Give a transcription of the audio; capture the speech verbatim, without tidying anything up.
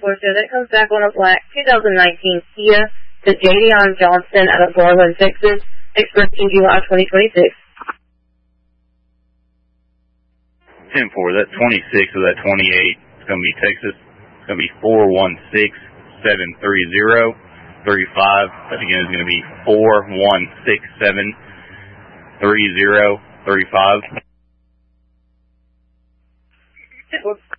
Porsche that comes back on a black two thousand nineteen Kia to Jadion Johnson out of Garland, Texas. Expiration July twenty twenty-six. ten four, that twenty-six of that twenty-eight, it's going to be Texas. It's going to be four one six seven three zero three five. That again is going to be four one six seven three zero three five.